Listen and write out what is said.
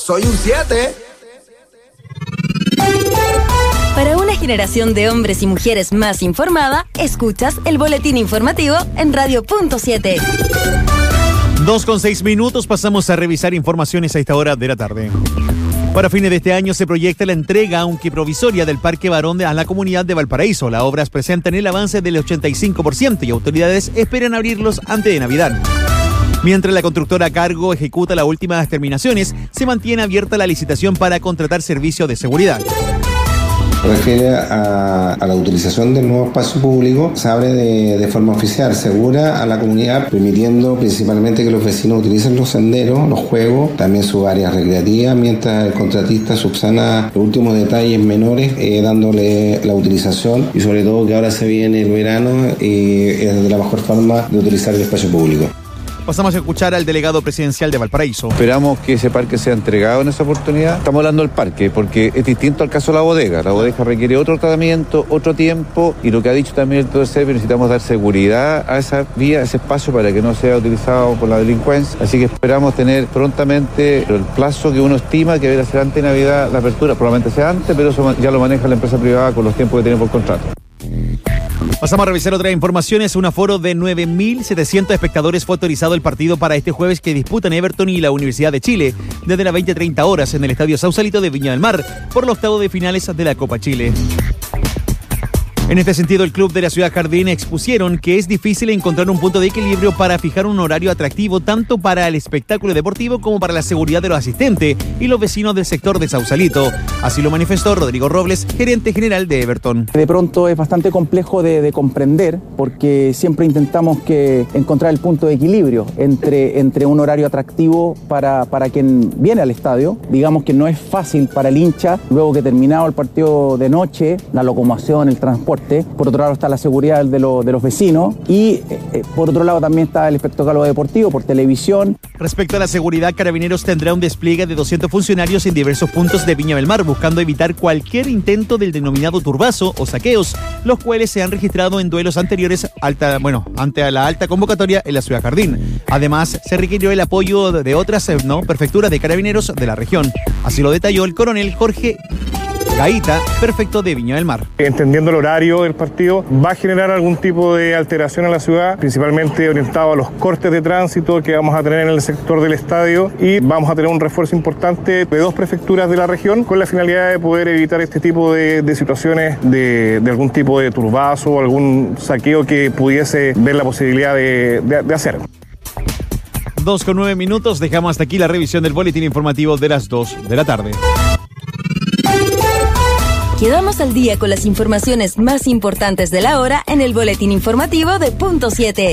soy un 7. Para una generación de hombres y mujeres más informada, escuchas el boletín informativo en Radio.7. 2:06, pasamos a revisar informaciones a esta hora de la tarde. Para fines de este año se proyecta la entrega, aunque provisoria, del Parque Barón a la comunidad de Valparaíso. Las obras presentan el avance del 85% y autoridades esperan abrirlos antes de Navidad. Mientras la constructora a cargo ejecuta las últimas terminaciones, se mantiene abierta la licitación para contratar servicios de seguridad. Refiere a la utilización del nuevo espacio público, se abre de forma oficial, segura a la comunidad, permitiendo principalmente que los vecinos utilicen los senderos, los juegos, también sus áreas recreativas, mientras el contratista subsana los últimos detalles menores, dándole la utilización y sobre todo que ahora se viene el verano y es de la mejor forma de utilizar el espacio público. Pasamos a escuchar al delegado presidencial de Valparaíso. Esperamos que ese parque sea entregado en esa oportunidad. Estamos hablando del parque porque es distinto al caso de la bodega. La bodega requiere otro tratamiento, otro tiempo, y lo que ha dicho también el doctor Servi, necesitamos dar seguridad a esa vía, a ese espacio, para que no sea utilizado por la delincuencia. Así que esperamos tener prontamente el plazo que uno estima que deberá ser antes de Navidad la apertura. Probablemente sea antes, pero eso ya lo maneja la empresa privada con los tiempos que tiene por contrato. Pasamos a revisar otras informaciones. Un aforo de 9.700 espectadores fue autorizado el partido para este jueves que disputan Everton y la Universidad de Chile desde las 20:30 horas en el Estadio Sausalito de Viña del Mar por los octavos de finales de la Copa Chile. En este sentido, el club de la Ciudad Jardín expusieron que es difícil encontrar un punto de equilibrio para fijar un horario atractivo tanto para el espectáculo deportivo como para la seguridad de los asistentes y los vecinos del sector de Sausalito. Así lo manifestó Rodrigo Robles, gerente general de Everton. De pronto es bastante complejo de comprender, porque siempre intentamos encontrar el punto de equilibrio entre un horario atractivo para quien viene al estadio. Digamos que no es fácil para el hincha, luego que terminado el partido de noche, la locomoción, el transporte. Por otro lado está la seguridad de los vecinos y por otro lado también está el espectáculo deportivo por televisión. Respecto a la seguridad, Carabineros tendrá un despliegue de 200 funcionarios en diversos puntos de Viña del Mar, buscando evitar cualquier intento del denominado turbazo o saqueos, los cuales se han registrado en duelos anteriores ante la alta convocatoria en la Ciudad Jardín. Además, se requirió el apoyo de otras prefecturas de Carabineros de la región. Así lo detalló el coronel Jorge Gaita, prefecto de Viña del Mar. Entendiendo el horario del partido, va a generar algún tipo de alteración en la ciudad, principalmente orientado a los cortes de tránsito que vamos a tener en el sector del estadio, y vamos a tener un refuerzo importante de 2 prefecturas de la región con la finalidad de poder evitar este tipo de situaciones de algún tipo de turbazo o algún saqueo que pudiese ver la posibilidad de hacer. 2:09, dejamos hasta aquí la revisión del boletín informativo de las 2 de la tarde. Quedamos al día con las informaciones más importantes de la hora en el boletín informativo de Punto 7.